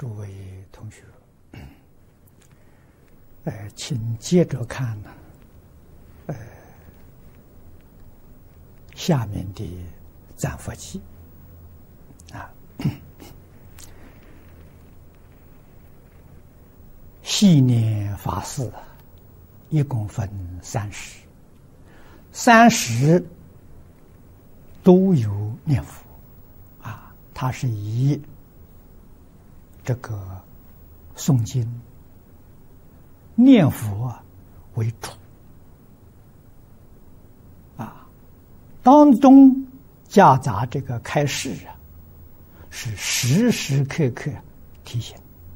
诸位同学，请接着看呢，下面的赞佛记啊，细念法事一共分30都有念佛啊，它是以这个诵经念佛为主啊，当中夹杂这个开示啊，是时时刻刻提醒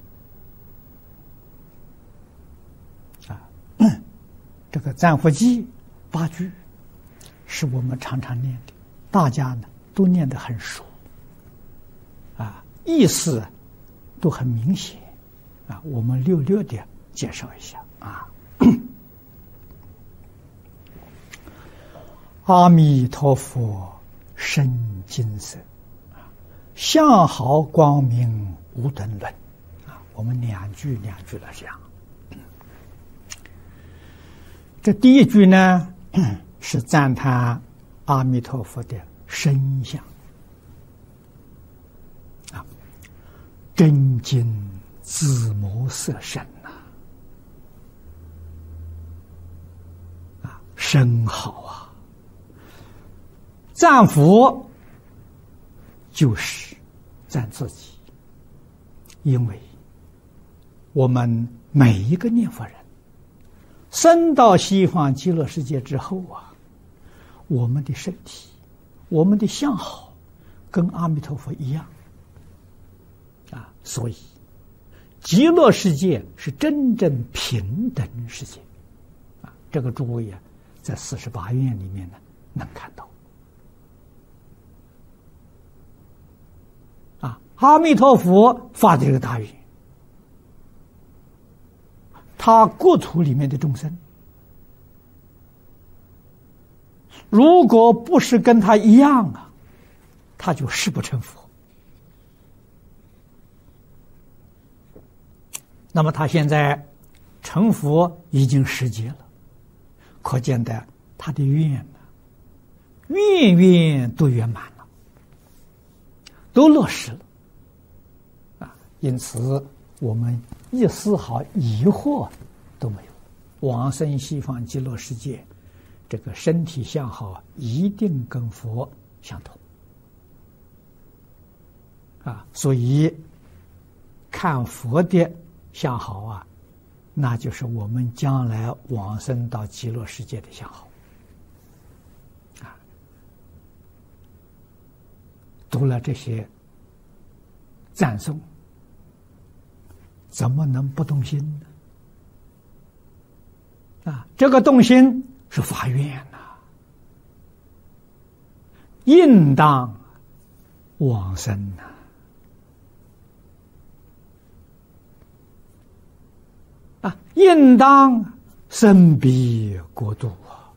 啊。这个赞佛记8句是我们常常念的，大家呢都念得很熟啊，意思都很明显啊，我们略略的介绍一下啊。阿弥陀佛深金色，相好光明无等伦啊，我们两句来讲。这第一句呢是赞叹阿弥陀佛的身相啊，真金自摩色身啊，身好啊！赞佛就是赞自己，因为我们每一个念佛人生到西方极乐世界之后啊，我们的身体，我们的相好跟阿弥陀佛一样啊，所以极乐世界是真正平等世界啊，这个诸位啊在48愿里面呢能看到啊，阿弥陀佛发的这个大愿，他国土里面的众生如果不是跟他一样啊，他就誓不成佛。那么他现在成佛已经10劫了，可见的他的愿呢，愿愿都圆满了，都落实了啊！因此我们一丝毫疑惑都没有，往生西方极乐世界，这个身体相好一定跟佛相同啊！所以看佛的相好啊，那就是我们将来往生到极乐世界的相好啊！读了这些赞颂，怎么能不动心呢？啊，这个动心是发愿呐，应当往生呐。啊，应当生彼国度啊。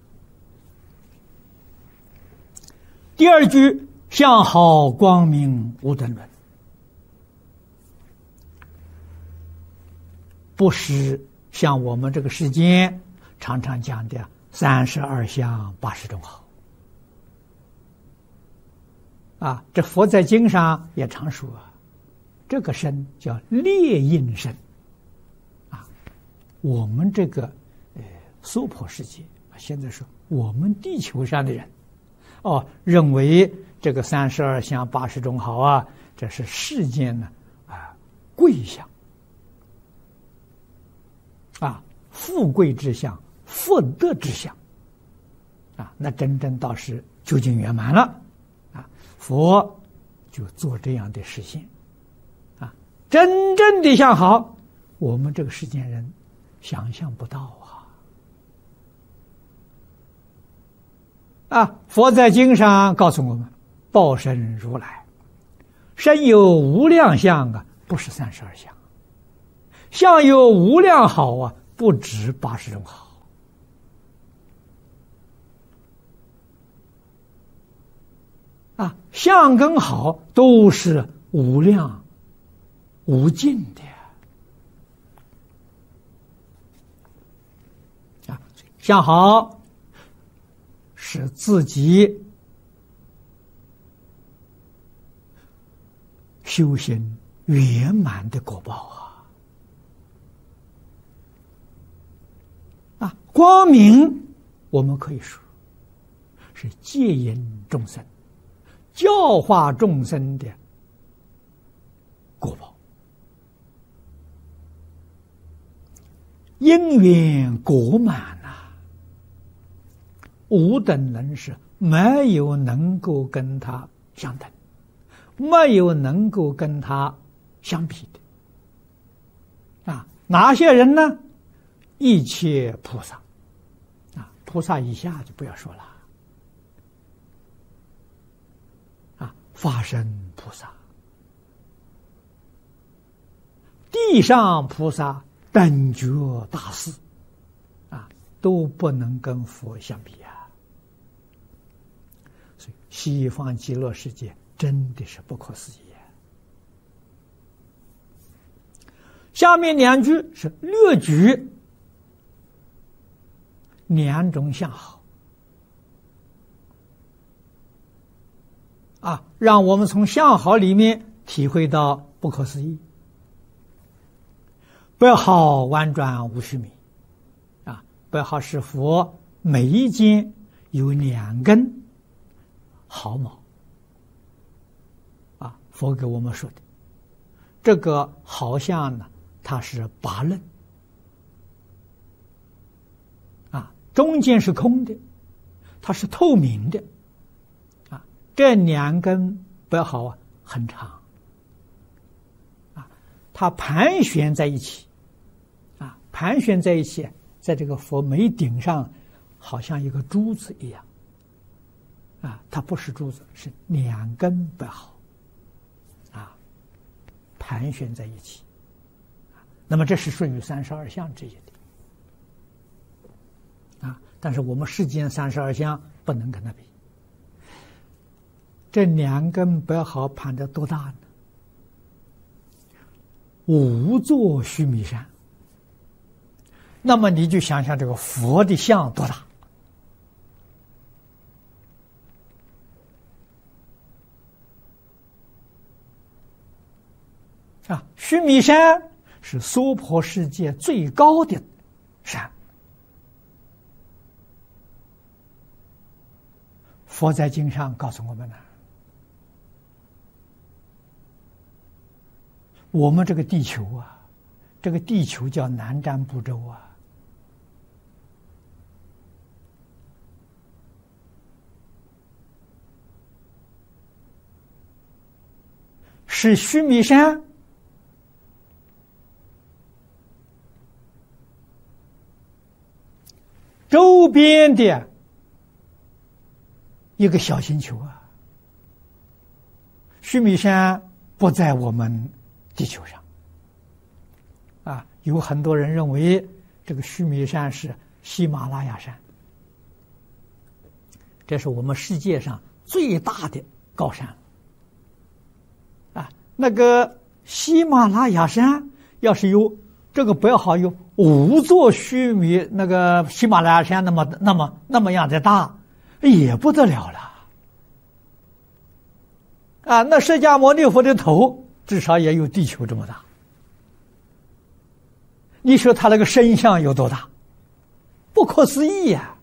第二句，相好光明无等伦，不是像我们这个世间常常讲的32相80种好啊，这佛在经上也常说啊，这个身叫列印身啊，我们这个娑婆世界现在说我们地球上的人认为这个32相80种好啊，这是世间呢贵相啊，富贵之相，福德之相啊，那真正倒是究竟圆满了啊，佛就做这样的实现啊，真正的相好，我们这个世间人想象不到啊！佛在经上告诉我们，报身如来，身有无量相啊，不是32相，相有无量好啊，不止80种好啊，相跟好都是无量无尽的啊。相好是自己修行圆满的果报啊！光明，我们可以说是戒引众生、教化众生的果报。因缘果满呐，无等人是没有能够跟他相等，没有能够跟他相比的啊。哪些人呢？一切菩萨啊，菩萨以下就不要说了啊，法身菩萨、地上菩萨、等觉大士啊，都不能跟佛相比啊。所以西方极乐世界真的是不可思议啊。下面两句是略举两种相好啊，让我们从相好里面体会到不可思议。白毫婉转无须弥啊，白毫是佛眉间有两根毫毛啊，佛给我们说的这个好像呢，它是拔刃啊，中间是空的，它是透明的啊，这两根白毫啊很长啊，它盘旋在一起啊，盘旋在一起，在这个佛眉顶上好像一个珠子一样啊，它不是珠子，是两根白毫啊，盘旋在一起。那么这是属于32相之一的啊，但是我们世间32相不能跟它比。这两根白毫盘得多大呢？5座须弥山。那么你就想想这个佛的像多大啊！须弥山是娑婆世界最高的山，佛在经上告诉我们了，我们这个地球啊，这个地球叫南瞻部洲啊，是须弥山周边的一个小星球啊。须弥山不在我们地球上啊，有很多人认为这个须弥山是喜马拉雅山，这是我们世界上最大的高山啊。那个喜马拉雅山要是有这个白毫有5座须弥，那个喜马拉雅山那么样的大，也不得了了啊！那释迦牟尼佛的头至少也有地球这么大，你说他那个身相有多大？不可思议呀！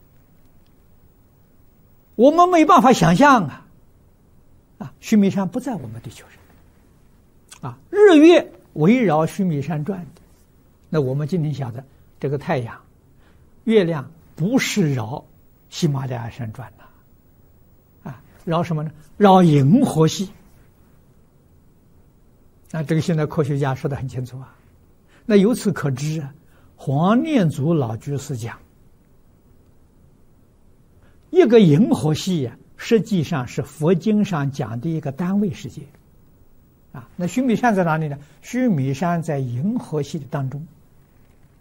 我们没办法想象啊！啊，须弥山不在我们地球上啊，日月围绕须弥山转的。那我们今天晓得，这个太阳、月亮不是绕喜马拉雅山转的啊，绕什么呢？绕银河系啊！这个现在科学家说得很清楚啊。那由此可知啊，黄念祖老居士讲，一个银河系啊，实际上是佛经上讲的一个单位世界啊。那须弥山在哪里呢？须弥山在银河系的当中。